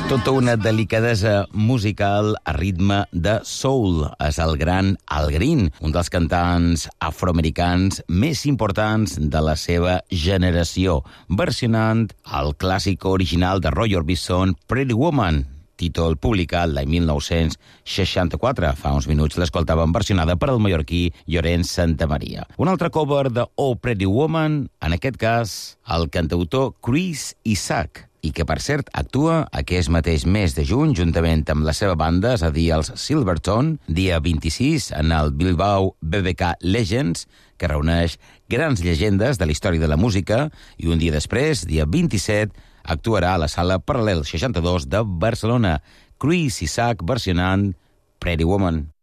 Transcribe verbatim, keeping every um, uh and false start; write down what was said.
Tota una delicadesa musical a ritme de soul. És el gran Al Green, un dels cantants afroamericans més importants de la seva generació, versionant el clàssic original de Roy Orbison, Pretty Woman, títol publicat l'any mil nou-cents seixanta-quatre. Fa uns minuts l'escoltàvem versionada per al mallorquí Llorenç Santamaria. Un altre cover de Oh Pretty Woman, en aquest cas el cantautor Chris Isaak, i que, per cert, actua aquest mateix mes de juny juntament amb la seva banda, és a dir, els Silvertone, dia vint-i-sis en el Bilbao B B K Legends, que reuneix grans llegendes de la història de la música, i un dia després, dia vint-i-set, actuarà a la sala Paral·lel seixanta-dos de Barcelona. Chris Isaak versionant Pretty Woman.